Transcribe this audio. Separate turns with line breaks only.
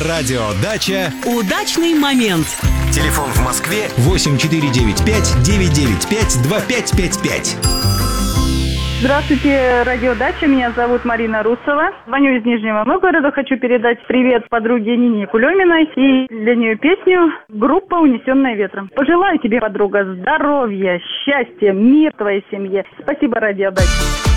радио «Дача».
Удачный момент.
Телефон в Москве 8495-995-2555.
Здравствуйте, радио «Дача». Меня зовут Марина Русова. Звоню из Нижнего Новгорода. Хочу передать привет подруге Нине Кулеминой и для нее песню группа «Унесенная ветром». Пожелаю тебе, подруга, здоровья, счастья, мир твоей семье. Спасибо, радио «Дача».